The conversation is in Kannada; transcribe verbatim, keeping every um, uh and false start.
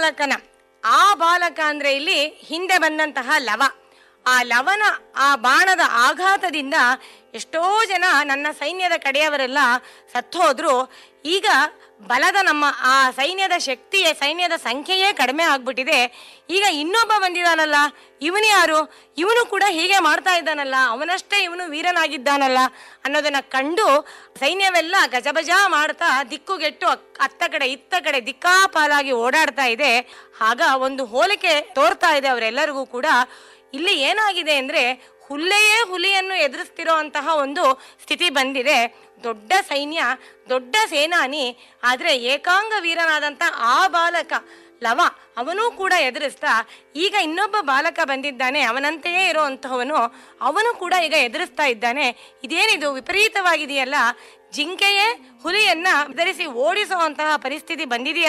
ಬಾಲಕನ, ಆ ಬಾಲಕ ಅಂದ್ರೆ ಇಲ್ಲಿ ಹಿಂದೆ ಬಂದಂತಹ ಲವ, ಆ ಲವನ ಆ ಬಾಣದ ಆಘಾತದಿಂದ ಎಷ್ಟೋ ಜನ ನನ್ನ ಸೈನ್ಯದ ಕಡೆಯವರೆಲ್ಲ ಸತ್ತೋದ್ರು. ಈಗ ಬಲದ ನಮ್ಮ ಆ ಸೈನ್ಯದ ಶಕ್ತಿಯೇ, ಸೈನ್ಯದ ಸಂಖ್ಯೆಯೇ ಕಡಿಮೆ ಆಗ್ಬಿಟ್ಟಿದೆ. ಈಗ ಇನ್ನೊಬ್ಬ ಬಂದಿದ್ದಾನಲ್ಲ, ಇವನು ಯಾರು? ಇವನು ಕೂಡ ಹೀಗೆ ಮಾಡ್ತಾ ಇದ್ದಾನಲ್ಲ, ಅವನಷ್ಟೇ ಇವನು ವೀರನಾಗಿದ್ದಾನಲ್ಲ ಅನ್ನೋದನ್ನ ಕಂಡು ಸೈನ್ಯವೆಲ್ಲ ಗಜಬಜ ಮಾಡ್ತಾ ದಿಕ್ಕುಗೆಟ್ಟು ಅತ್ತ ಕಡೆ ಇತ್ತ ಕಡೆ ದಿಕ್ಕಾಪಾಲಾಗಿ ಓಡಾಡ್ತಾ ಇದೆ. ಆಗ ಒಂದು ಹೋಲಿಕೆ ತೋರ್ತಾ ಇದೆ ಅವರೆಲ್ಲರಿಗೂ ಕೂಡ. ಇಲ್ಲಿ ಏನಾಗಿದೆ ಅಂದ್ರೆ ಹುಲ್ಲೆಯೇ ಹುಲಿಯನ್ನು ಎದುರಿಸ್ತಿರೋ ಅಂತಹ ಒಂದು ಸ್ಥಿತಿ ಬಂದಿದೆ. ದೊಡ್ಡ ಸೈನ್ಯ, ದೊಡ್ಡ ಸೇನಾನಿ, ಆದ್ರೆ ಏಕಾಂಗ ವೀರನಾದಂತ ಆ ಬಾಲಕ ಲವ ಅವನೂ ಕೂಡ ಎದುರಿಸ್ತಾ, ಈಗ ಇನ್ನೊಬ್ಬ ಬಾಲಕ ಬಂದಿದ್ದಾನೆ, ಅವನಂತೆಯೇ ಇರೋಂತಹವನು, ಅವನು ಕೂಡ ಈಗ ಎದುರಿಸ್ತಾ ಇದ್ದಾನೆ. ಇದೇನಿದು ವಿಪರೀತವಾಗಿದೆಯಲ್ಲ, ಜಿಂಕೆಯೇ ಹುಲಿಯನ್ನ ಧರಿಸಿ ಓಡಿಸುವಂತಹ ಪರಿಸ್ಥಿತಿ ಬಂದಿದೆಯಲ್ಲ